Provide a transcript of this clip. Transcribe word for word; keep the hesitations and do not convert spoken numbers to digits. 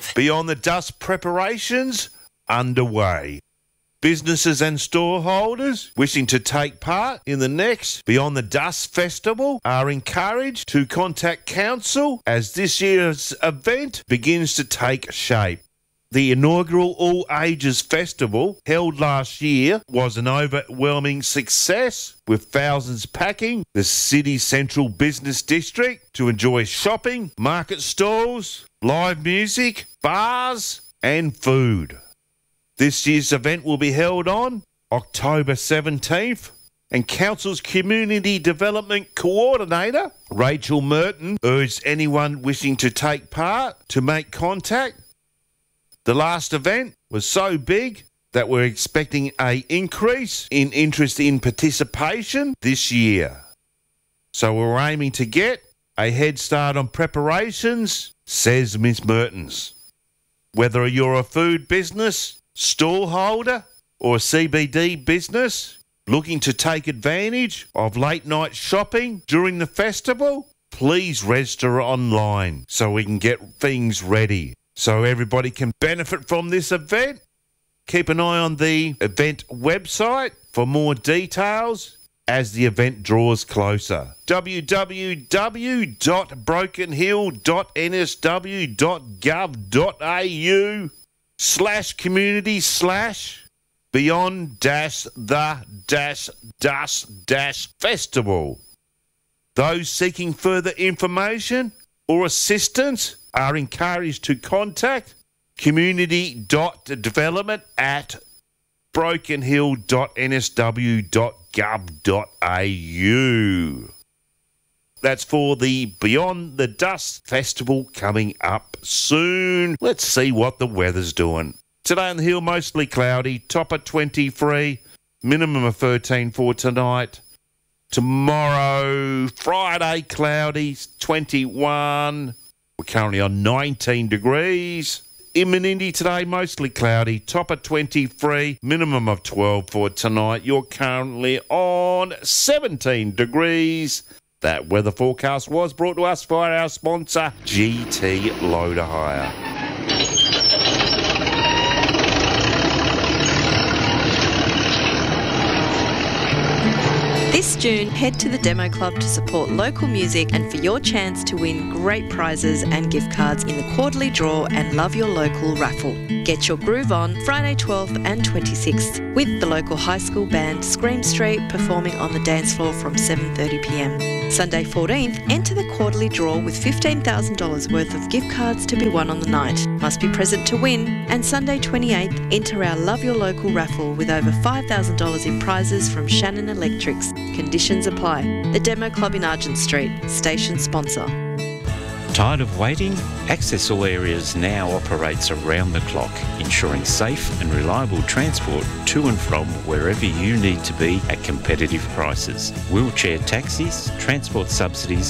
five. Beyond the Dust preparations underway. Businesses and store holders wishing to take part in the next Beyond the Dust Festival are encouraged to contact Council as this year's event begins to take shape. The inaugural All Ages Festival, held last year, was an overwhelming success, with thousands packing the city's central business district to enjoy shopping, market stalls, live music, bars and food. This year's event will be held on October seventeenth, and Council's Community Development Coordinator, Rachel Merton, urged anyone wishing to take part to make contact. The last event was so big that we're expecting an increase in interest in participation this year. So we're aiming to get a head start on preparations, says Miss Mertens. Whether you're a food business, stall holder or a C B D business looking to take advantage of late night shopping during the festival, please register online so we can get things ready so everybody can benefit from this event. Keep an eye on the event website for more details as the event draws closer. w w w dot broken hill dot n s w dot gov dot a u slash community slash beyond dash the dash dust dash festival. Those seeking further information or assistance are encouraged to contact community.development at brokenhill dot n s w dot gov dot a u. That's for the Beyond the Dust Festival coming up soon. Let's see what the weather's doing. Today on the hill, mostly cloudy, top of twenty-three, minimum of thirteen for tonight. Tomorrow, Friday, cloudy, twenty-one. We're currently on nineteen degrees. In Menindee today, mostly cloudy, top of twenty-three, minimum of twelve for tonight. You're currently on seventeen degrees. That weather forecast was brought to us by our sponsor, G T Loader Hire. This June, head to the Demo Club to support local music and for your chance to win great prizes and gift cards in the quarterly draw and Love Your Local raffle. Get your groove on Friday twelfth and twenty-sixth with the local high school band Scream Street performing on the dance floor from seven thirty p m. Sunday fourteenth, enter the quarterly draw with fifteen thousand dollars worth of gift cards to be won on the night. Must be present to win. And Sunday twenty-eighth, enter our Love Your Local raffle with over five thousand dollars in prizes from Shannon Electrics. Conditions apply. The Demo Club in Argent Street, station sponsor. Tired of waiting? Access All Areas now operates around the clock, ensuring safe and reliable transport to and from wherever you need to be at competitive prices. Wheelchair taxis, transport subsidies